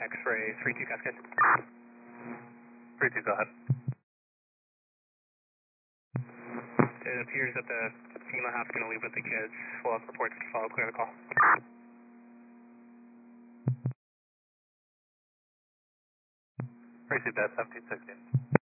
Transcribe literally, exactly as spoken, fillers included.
X-ray three two Cascade. three two, go ahead. It appears that the FEMA half's going to leave with the kids. We'll have reports to follow, clear the call. Received that, seventeen sixteen.